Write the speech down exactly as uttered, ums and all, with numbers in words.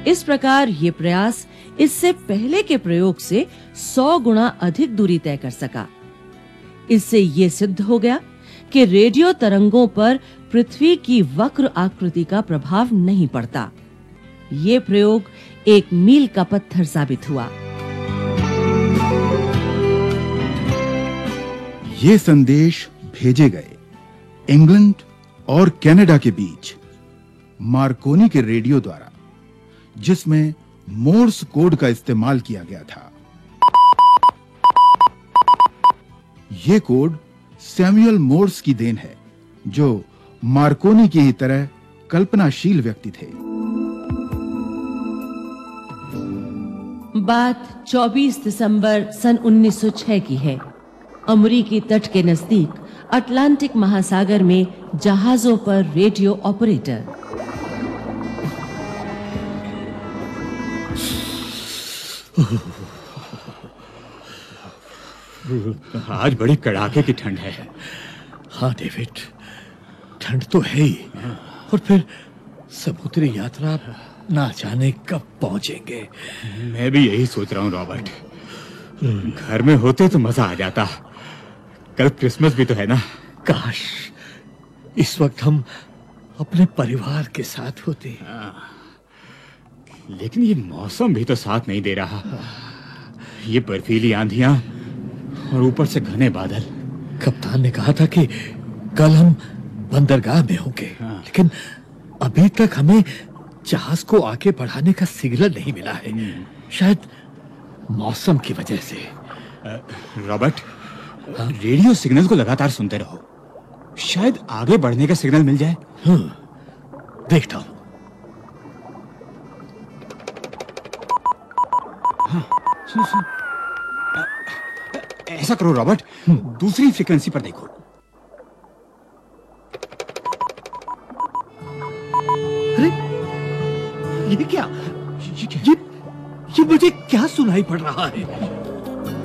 इस प्रकार ये प्रयास इससे पहले के प्रयोग से सौ गुना अधिक दूरी तय कर सका। इससे ये सिद्ध हो गया कि रेडियो तरंगों पर पृथ्वी की वक्र आकृति का प्रभाव नहीं पड़ता। ये प्रयोग एक मील का पत्थर साबित हुआ। ये संदेश भेजे गए इंग्लैंड और कनाडा के बीच मार्कोनी के रेडियो द्वारा, जिसमें मोर्स कोड का इस्तेमाल किया गया था। यह कोड सैमुअल मोर्स की देन है, जो मार्कोनी की ही तरह कल्पनाशील व्यक्ति थे। बात चौबीस दिसंबर सन उन्नीस सौ छह की है। अमरीकी तट के नजदीक अटलांटिक महासागर में जहाजों पर रेडियो ऑपरेटर। आज बड़ी कड़ाके की ठंड है। हाँ डेविड, ठंड तो है ही, और फिर समुद्री यात्रा ना जाने कब पहुंचेंगे। मैं भी यही सोच रहा हूँ रॉबर्ट। घर में होते तो मजा आ जाता। कल क्रिसमस भी तो है ना। काश इस वक्त हम अपने परिवार के साथ होते। लेकिन ये मौसम भी तो साथ नहीं दे रहा। ये बर्फीली आंधियां और ऊपर से घने बादल। कप्तान ने कहा था कि कल हम बंदरगाह में होंगे, लेकिन अभी तक हमें जहाज को आगे बढ़ाने का सिग्नल नहीं मिला है। शायद मौसम की वजह से। रॉबर्ट, रेडियो सिग्नल को लगातार सुनते रहो, शायद आगे बढ़ने का सिग्नल मिल जाए। हाँ, देखता हूं। हाँ, सुन सुन। ऐसा करो रॉबर्ट, दूसरी फ्रीक्वेंसी पर देखो। अरे ये क्या? ये, ये, ये मुझे क्या सुनाई पड़ रहा है?